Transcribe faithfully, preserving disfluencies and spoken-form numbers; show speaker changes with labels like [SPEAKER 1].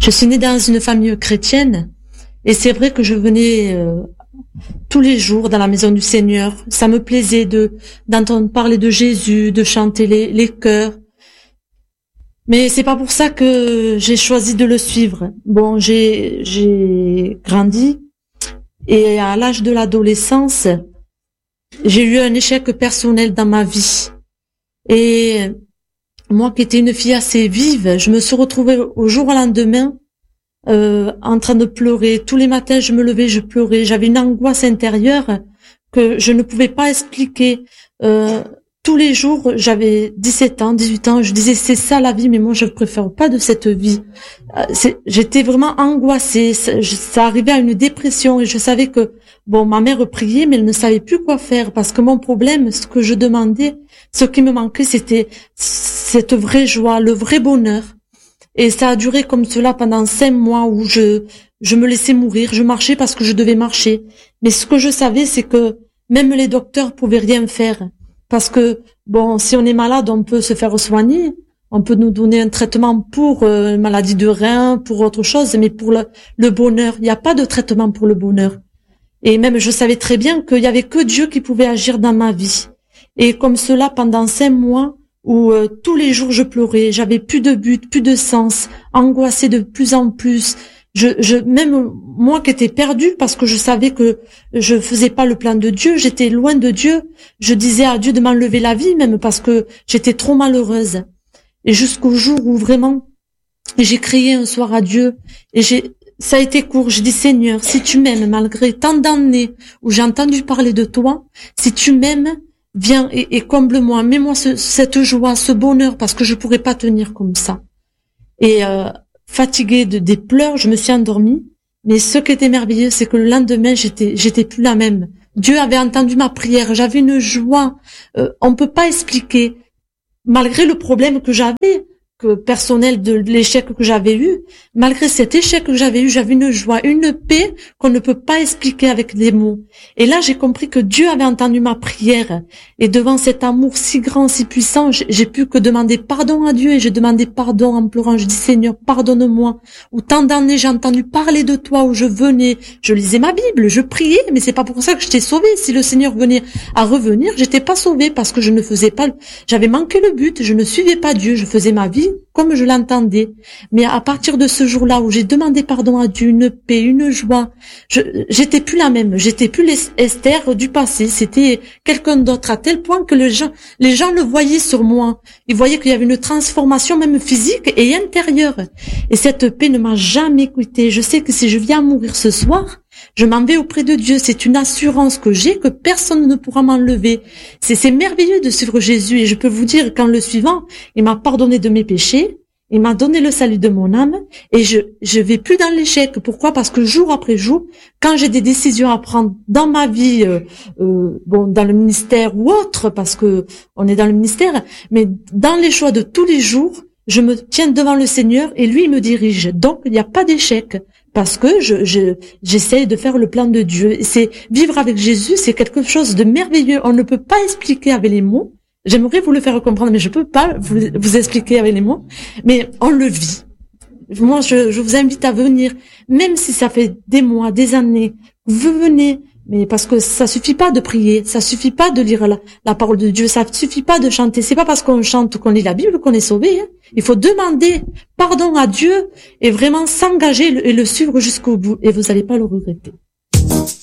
[SPEAKER 1] Je suis née dans une famille chrétienne et c'est vrai que je venais euh, tous les jours dans la maison du Seigneur. Ça me plaisait de d'entendre parler de Jésus, de chanter les, les chœurs. Mais c'est pas pour ça que j'ai choisi de le suivre. Bon, j'ai j'ai grandi et à l'âge de l'adolescence, j'ai eu un échec personnel dans ma vie. Et moi qui étais une fille assez vive, je me suis retrouvée au jour au lendemain euh, en train de pleurer. Tous les matins, je me levais, je pleurais. J'avais une angoisse intérieure que je ne pouvais pas expliquer. Euh, tous les jours, j'avais dix-sept ans, dix-huit ans, je disais c'est ça la vie, mais moi je ne préfère pas de cette vie. Euh, j'étais vraiment angoissée. Ça, je, ça arrivait à une dépression et je savais que bon, ma mère priait, mais elle ne savait plus quoi faire parce que mon problème, ce que je demandais, ce qui me manquait, c'était cette vraie joie, le vrai bonheur. Et ça a duré comme cela pendant cinq mois où je je me laissais mourir. Je marchais parce que je devais marcher. Mais ce que je savais, c'est que même les docteurs pouvaient rien faire. Parce que, bon, si on est malade, on peut se faire soigner. On peut nous donner un traitement pour euh, une maladie de rein, pour autre chose. Mais pour le, le bonheur, il n'y a pas de traitement pour le bonheur. Et même, je savais très bien qu'il y avait que Dieu qui pouvait agir dans ma vie. Et comme cela, pendant cinq mois, où euh, tous les jours je pleurais, j'avais plus de but, plus de sens, angoissée de plus en plus. Je, je, même moi qui étais perdue parce que je savais que je faisais pas le plan de Dieu, j'étais loin de Dieu. Je disais à Dieu de m'enlever la vie même parce que j'étais trop malheureuse. Et jusqu'au jour où vraiment j'ai crié un soir à Dieu et j'ai ça a été court. J'ai dit Seigneur, si tu m'aimes malgré tant d'années où j'ai entendu parler de toi, si tu m'aimes, viens et, et comble-moi, mets-moi ce, cette joie, ce bonheur, parce que je pourrais pas tenir comme ça. Et euh, fatiguée de des pleurs, je me suis endormie. Mais ce qui était merveilleux, c'est que le lendemain, j'étais, j'étais plus la même. Dieu avait entendu ma prière. J'avais une joie. Euh, on peut pas expliquer, malgré le problème que j'avais. Que personnel de l'échec que j'avais eu, malgré cet échec que j'avais eu, j'avais une joie, une paix qu'on ne peut pas expliquer avec des mots. Et là, j'ai compris que Dieu avait entendu ma prière. Et devant cet amour si grand, si puissant, j'ai pu que demander pardon à Dieu. Et j'ai demandé pardon en pleurant. Je dis Seigneur, pardonne-moi. Où tant d'années j'ai entendu parler de toi, où je venais, je lisais ma Bible, je priais, mais c'est pas pour ça que je t'ai sauvée. Si le Seigneur venait à revenir, j'étais pas sauvée parce que je ne faisais pas, j'avais manqué le but, je ne suivais pas Dieu, je faisais ma vie comme je l'entendais. Mais à partir de ce jour-là où j'ai demandé pardon à Dieu, une paix, une joie, je, j'étais plus la même, j'étais plus l'Esther du passé, c'était quelqu'un d'autre à tel point que les gens, les gens le voyaient sur moi. Ils voyaient qu'il y avait une transformation même physique et intérieure. Et cette paix ne m'a jamais quittée. Je sais que si je viens à mourir ce soir, je m'en vais auprès de Dieu. C'est une assurance que j'ai que personne ne pourra m'enlever. C'est, c'est merveilleux de suivre Jésus et je peux vous dire qu'en le suivant, il m'a pardonné de mes péchés, il m'a donné le salut de mon âme et je je vais plus dans l'échec. Pourquoi? Parce que jour après jour, quand j'ai des décisions à prendre dans ma vie, euh, euh, bon, dans le ministère ou autre, parce que on est dans le ministère, mais dans les choix de tous les jours, je me tiens devant le Seigneur et lui il me dirige. Donc il n'y a pas d'échec. Parce que je, je, j'essaie de faire le plan de Dieu. C'est vivre avec Jésus, c'est quelque chose de merveilleux. On ne peut pas expliquer avec les mots. J'aimerais vous le faire comprendre, mais je peux pas vous, vous expliquer avec les mots. Mais on le vit. Moi, je, je vous invite à venir, même si ça fait des mois, des années. Vous venez, mais parce que ça suffit pas de prier, ça suffit pas de lire la, la parole de Dieu, ça suffit pas de chanter. C'est pas parce qu'on chante, qu'on lit la Bible qu'on est sauvé. Hein. Il faut demander pardon à Dieu et vraiment s'engager et le suivre jusqu'au bout. Et vous n'allez pas le regretter.